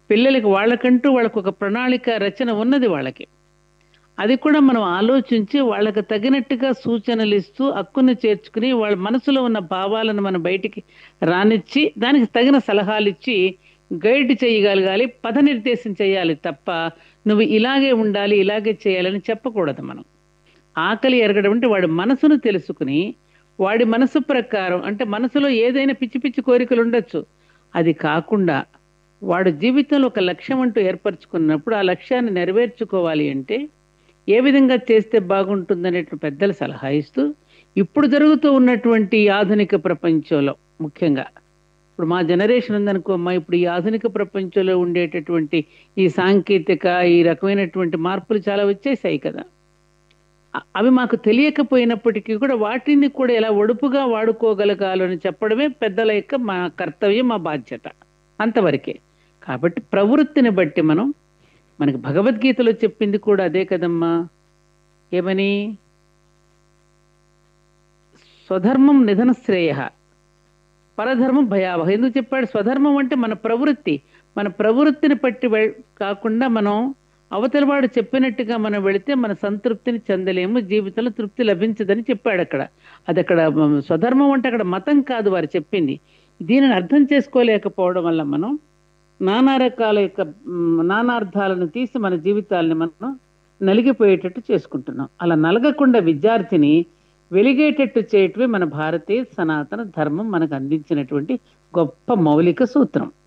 పిల్లలకి వాళ్ళకంటూ వాళ్ళకు ఒక ప్రణాళిక రచన ఉన్నది వాళ్ళకి. అది కూడా మనం ఆలోచించి వాళ్ళకి తగినట్టుగా సూచనలు ఇస్తూ హక్కును చేర్చుకుని వాళ్ళ మనసులో ఉన్న భావాలను మనం బయటికి రానిచ్చి దానికి తగిన సలహాలు ఇచ్చి గైడ్ చేయగలగాలి, పథ నిర్దేశం చేయాలి తప్ప నువ్వు ఇలాగే ఉండాలి ఇలాగే చేయాలని చెప్పకూడదు మనం. ఆకలి ఎరగడం అంటే వాడి మనసును తెలుసుకుని వాడి మనసు ప్రకారం అంటే మనసులో ఏదైనా పిచ్చి పిచ్చి కోరికలు ఉండొచ్చు, అది కాకుండా వాడు జీవితంలో ఒక లక్ష్యం అంటూ ఏర్పరచుకున్నప్పుడు ఆ లక్ష్యాన్ని నెరవేర్చుకోవాలి అంటే ఏ విధంగా చేస్తే బాగుంటుందనేటు పెద్దలు సలహా ఇస్తూ ఇప్పుడు జరుగుతూ ఉన్నటువంటి ఆధునిక ప్రపంచంలో ముఖ్యంగా ఇప్పుడు మా జనరేషన్ ఉందనుకో అమ్మా, ఇప్పుడు ఈ ఆధునిక ప్రపంచంలో ఉండేటటువంటి ఈ సాంకేతిక ఈ రకమైనటువంటి మార్పులు చాలా వచ్చేసాయి కదా. అవి మాకు తెలియకపోయినప్పటికీ కూడా వాటిని కూడా ఎలా ఒడుపుగా వాడుకోగలగాలి అని చెప్పడమే పెద్దల యొక్క మా కర్తవ్యం, మా బాధ్యత అంతవరకే. కాబట్టి ప్రవృత్తిని బట్టి మనం, మనకి భగవద్గీతలో చెప్పింది కూడా అదే కదమ్మా. ఏమని? స్వధర్మం నిధన శ్రేయ, పరధర్మం భయావహ. ఎందుకు చెప్పాడు? స్వధర్మం అంటే మన ప్రవృత్తి, మన ప్రవృత్తిని పట్టి కాకుండా మనం అవతలవాడు చెప్పినట్టుగా మనం వెళితే మన సంతృప్తిని చెందలేము, జీవితంలో తృప్తి లభించదని చెప్పాడు అక్కడ. అది అక్కడ స్వధర్మం అంటే అక్కడ మతం కాదు వారు చెప్పింది. దీనిని అర్థం చేసుకోలేకపోవడం వల్ల మనం నానా రకాల యొక్క నానార్థాలను తీసి మన జీవితాలని మనం నలిగిపోయేటట్టు చేసుకుంటున్నాం. అలా నలగకుండా విద్యార్థిని వెలిగేటట్టు చేయటమే మన భారతీయ సనాతన ధర్మం మనకు అందించినటువంటి గొప్ప మౌలిక సూత్రం.